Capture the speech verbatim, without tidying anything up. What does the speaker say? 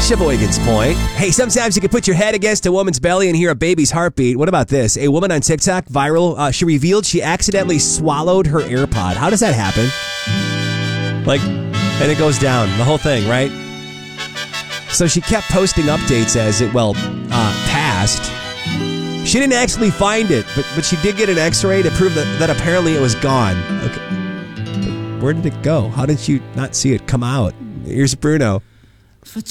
Sheboygan's Point. Hey, sometimes you can put your head against a woman's belly and hear a baby's heartbeat. What about this? A woman on TikTok, viral, uh, she revealed she accidentally swallowed her AirPod. How does that happen? Like, and it goes down, the whole thing, right? So she kept posting updates as it, well, uh, passed. She didn't actually find it, but but she did get an x-ray to prove that, that apparently it was gone. Okay. But where did it go? How did you not see it come out? Here's Bruno.